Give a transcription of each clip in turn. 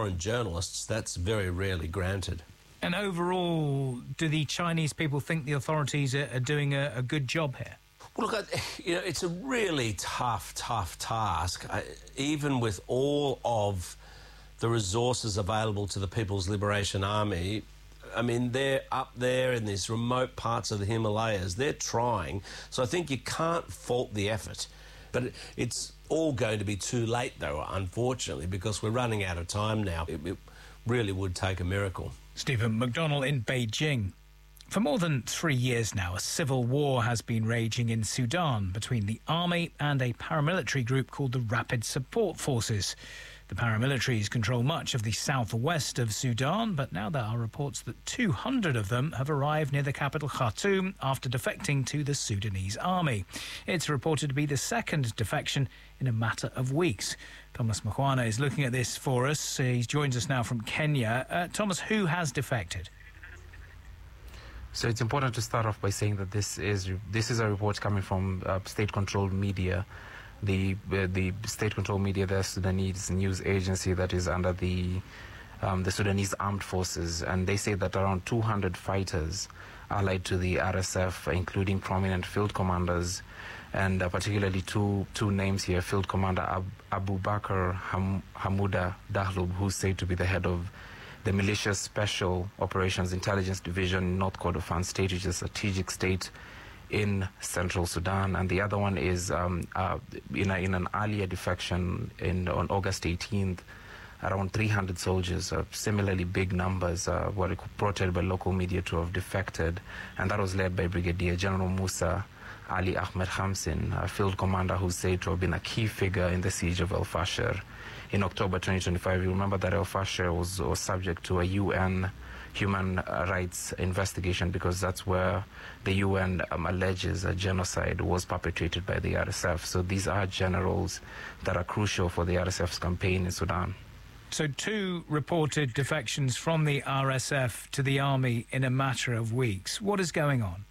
foreign journalists, that's very rarely granted. And overall, do the Chinese people think the authorities are doing a good job here? Well, look, it's a really tough task, even with all of the resources available to the People's Liberation Army. I mean, they're up there in these remote parts of the Himalayas. They're trying. So I think you can't fault the effort. But it's all going to be too late, though, unfortunately, because we're running out of time now. It really would take a miracle. Stephen McDonnell in Beijing. For more than 3 years now, a civil war has been raging in Sudan between the army and a paramilitary group called the Rapid Support Forces. The paramilitaries control much of the southwest of Sudan, but now there are reports that 200 of them have arrived near the capital Khartoum after defecting to the Sudanese army. It's reported to be the second defection in a matter of weeks. Thomas Mkhwana is looking at this for us. He joins us now from Kenya. Thomas, who has defected? So it's important to start off by saying that this is a report coming from state-controlled media. The state-controlled media, the Sudanese news agency that is under the Sudanese Armed Forces, and they say that around 200 fighters allied to the RSF, including prominent field commanders, and particularly two names here, Field Commander Abu Bakr Hamuda Dahlub, who's said to be the head of the Militia Special Operations Intelligence Division in North Kordofan State, which is a strategic state in central Sudan. And the other one is in an earlier defection on August 18th, around 300 soldiers, similarly big numbers, were reported by local media to have defected, and that was led by Brigadier General Musa Ali Ahmed Khamsin, a field commander who's said to have been a key figure in the siege of El Fasher. In October 2025, you remember that El Fasher was subject to a UN human rights investigation because that's where the UN alleges a genocide was perpetrated by the RSF. So these are generals that are crucial for the RSF's campaign in Sudan. So 2 reported defections from the RSF to the army in a matter of weeks. What is going on?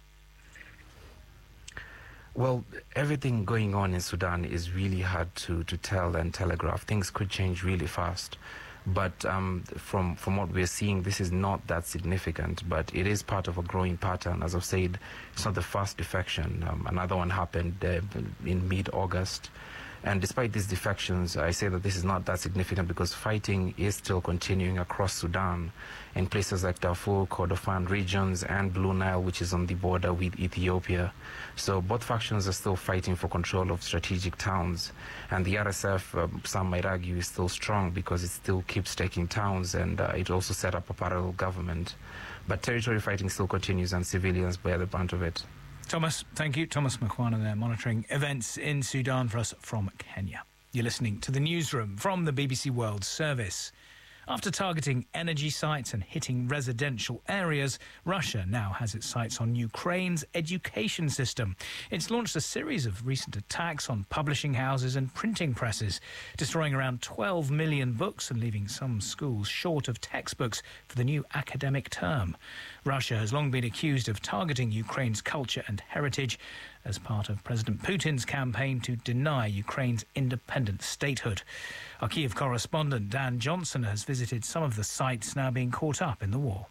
Well, everything going on in Sudan is really hard to tell and telegraph. Things could change really fast. But from what we're seeing, this is not that significant, but it is part of a growing pattern. As I've said, it's not the first defection. Another one happened in mid-August. And despite these defections, I say that this is not that significant because fighting is still continuing across Sudan in places like Darfur, Kordofan regions, and Blue Nile, which is on the border with Ethiopia. So both factions are still fighting for control of strategic towns. And the RSF, some might argue, is still strong because it still keeps taking towns, and it also set up a parallel government. But territory fighting still continues, and civilians bear the brunt of it. Thomas, thank you. Thomas Mkhwana there, monitoring events in Sudan for us from Kenya. You're listening to The Newsroom from the BBC World Service. After targeting energy sites and hitting residential areas, Russia now has its sights on Ukraine's education system. It's launched a series of recent attacks on publishing houses and printing presses, destroying around 12 million books and leaving some schools short of textbooks for the new academic term. Russia has long been accused of targeting Ukraine's culture and heritage as part of President Putin's campaign to deny Ukraine's independent statehood. Our Kyiv correspondent Dan Johnson has visited some of the sites now being caught up in the war.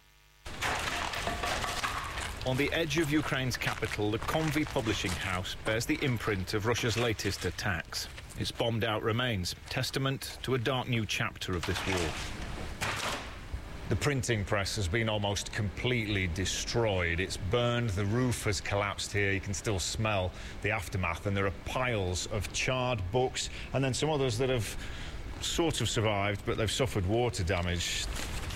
On the edge of Ukraine's capital, the Konvi publishing house bears the imprint of Russia's latest attacks. Its bombed-out remains, testament to a dark new chapter of this war. The printing press has been almost completely destroyed. It's burned, the roof has collapsed here. You can still smell the aftermath, and there are piles of charred books and then some others that have sort of survived, but they've suffered water damage.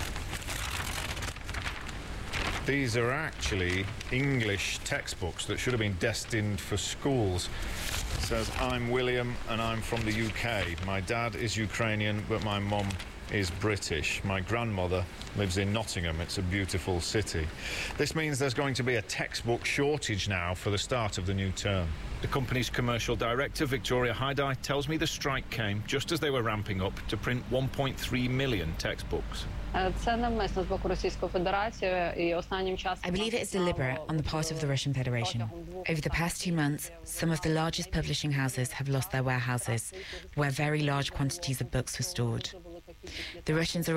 These are actually English textbooks that should have been destined for schools. It says, "I'm William and I'm from the UK. My dad is Ukrainian, but my mum is British. My grandmother lives in Nottingham. It's a beautiful city." This means there's going to be a textbook shortage now for the start of the new term. The company's commercial director, Victoria Haidai, tells me the strike came just as they were ramping up to print 1.3 million textbooks. I believe it is deliberate on the part of the Russian Federation. Over the past 2 months, some of the largest publishing houses have lost their warehouses, where very large quantities of books were stored. The Russians are